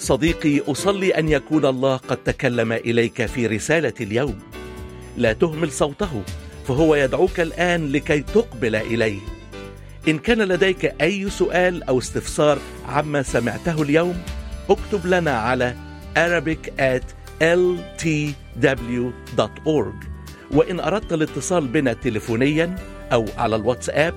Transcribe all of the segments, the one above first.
صديقي، أصلي أن يكون الله قد تكلم إليك في رسالة اليوم. لا تهمل صوته، فهو يدعوك الآن لكي تقبل إليه. إن كان لديك أي سؤال أو استفسار عما سمعته اليوم، اكتب لنا على arabic@ltw.org. وإن أردت الاتصال بنا تليفونيا أو على الواتساب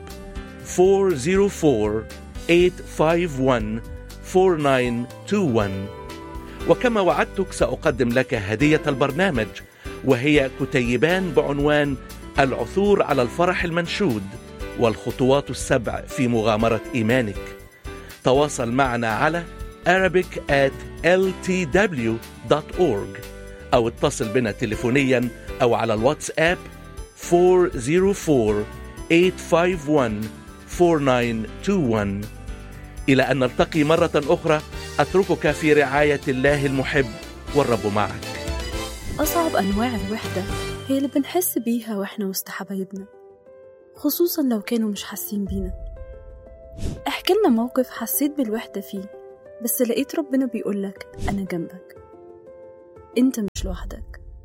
404-851-4921. وكما وعدتك سأقدم لك هدية البرنامج، وهي كتيبان بعنوان العثور على الفرح المنشود والخطوات السبع في مغامرة إيمانك. تواصل معنا على arabic@ltw.org أو اتصل بنا تليفونيا أو على الواتساب 404-851-4921. إلى أن نلتقي مرة أخرى، أتركك في رعاية الله المحب، والرب معك. أصعب أنواع الوحدة هي اللي بنحس بيها وإحنا وسط حبايبنا، خصوصا لو كانوا مش حاسين بينا. احكي لنا موقف حسيت بالوحدة فيه، بس لقيت ربنا بيقولك أنا جنبك، أنت مش لوحدك.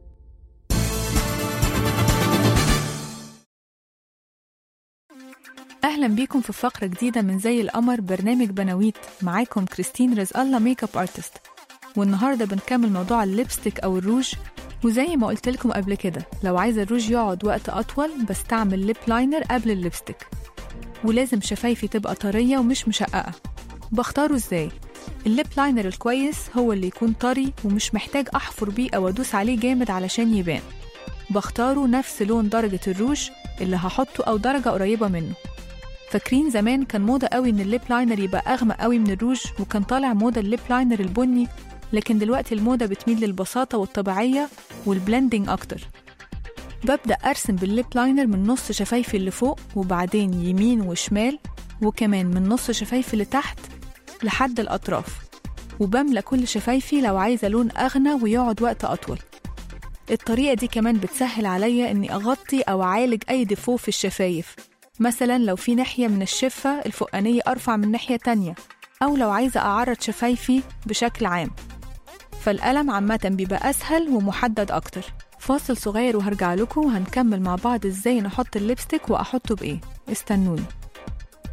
أهلا بيكم في فقرة جديدة من زي القمر برنامج بناويت. معاكم كريستين رزق الله، ميك اب ارتست. والنهاردة بنكمل موضوع الليبستيك أو الروج. وزي ما قلت لكم قبل كده، لو عايزة الروج يقعد وقت أطول بستعمل ليب لاينر قبل الليبستيك، ولازم شفايفي تبقى طرية ومش مشققة. بختاره ازاي؟ الليب لاينر الكويس هو اللي يكون طري ومش محتاج أحفر بيه أو أدوس عليه جامد علشان يبان. بختاره نفس لون درجة الروج اللي هحطه أو درجة قريبة منه. فاكرين زمان كان موضة قوي ان الليب لاينر يبقى اغمق قوي من الروج، وكان طالع موضة الليب لاينر البني، لكن دلوقتي الموضة بتميل للبساطة والطبيعية والبلندنج اكتر. ببدأ ارسم بالليب لاينر من نص شفايفي اللي فوق، وبعدين يمين وشمال، وكمان من نص شفايفي اللي تحت لحد الاطراف، وبملى كل شفايفي لو عايزة لون اغنى ويقعد وقت اطول. الطريقة دي كمان بتسهل عليا اني اغطي او اعالج اي ديفو في الشفايف، مثلا لو في ناحية من الشفة الفوقانية أرفع من ناحية تانية، أو لو عايزة أعرض شفايفي بشكل عام. فالقلم عامة بيبقى أسهل ومحدد أكتر. فاصل صغير وهرجع لكم وهنكمل مع بعض إزاي نحط الليبستيك وأحطه بإيه. استنوني.